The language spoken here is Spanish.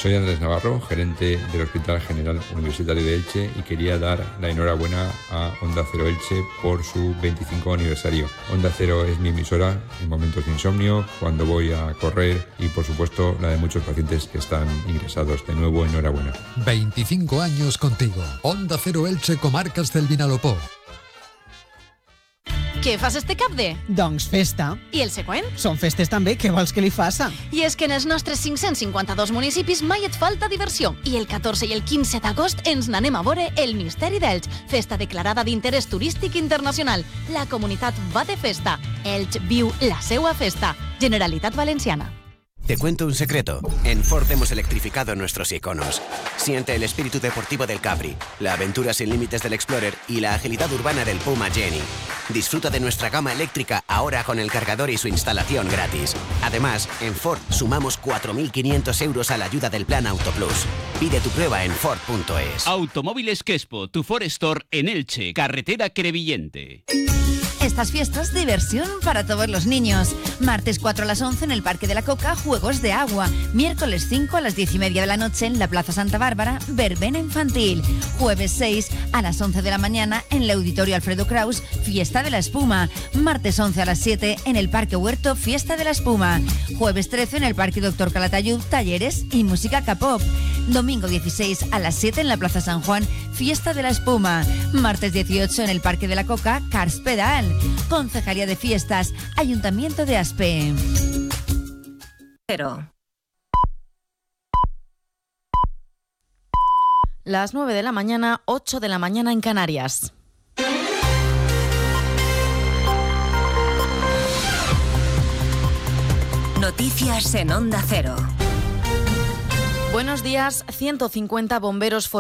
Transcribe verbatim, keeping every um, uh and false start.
Soy Andrés Navarro, gerente del Hospital General Universitario de Elche, y quería dar la enhorabuena a Onda Cero Elche por su veinticinco aniversario. Onda Cero es mi emisora en momentos de insomnio, cuando voy a correr y, por supuesto, la de muchos pacientes que están ingresados. De nuevo, enhorabuena. veinticinco años contigo. Onda Cero Elche, comarcas del Vinalopó. Què fas este cap de? Doncs festa. I el següent? Són festes també, què vols que li faça? I és que en els nostres cinc-cents cinquanta-dos municipis mai et falta diversió. I el catorze i el quinze d'agost ens n'anem a veure el Misteri d'Elx, festa declarada d'interès turístic internacional. La comunitat va de festa. Elx viu la seua festa. Generalitat Valenciana. Te cuento un secreto. En Ford hemos electrificado nuestros iconos. Siente el espíritu deportivo del Capri, la aventura sin límites del Explorer y la agilidad urbana del Puma Jenny. Disfruta de nuestra gama eléctrica ahora con el cargador y su instalación gratis. Además, en Ford sumamos cuatro mil quinientos euros a la ayuda del plan Auto Plus. Pide tu prueba en Ford punto es. Automóviles Quespo, tu Ford Store en Elche, carretera Crevillente. Estas fiestas, diversión para todos los niños. Martes cuatro a las once en el Parque de la Coca, juegos de agua. Miércoles cinco a las diez y media de la noche en la Plaza Santa Bárbara, verbena infantil. Jueves seis a las once de la mañana en el Auditorio Alfredo Kraus, fiesta de la espuma. Martes once a las siete en el Parque Huerto, fiesta de la espuma. Jueves trece en el Parque Doctor Calatayud, talleres y música K-pop. Domingo dieciséis a las siete en la Plaza San Juan, fiesta de la espuma. Martes dieciocho en el Parque de la Coca, Cars Pedal. Concejalía de Fiestas, Ayuntamiento de Aspe. Pero... Las nueve de la mañana, ocho de la mañana en Canarias. Noticias en Onda Cero. Buenos días. ciento cincuenta bomberos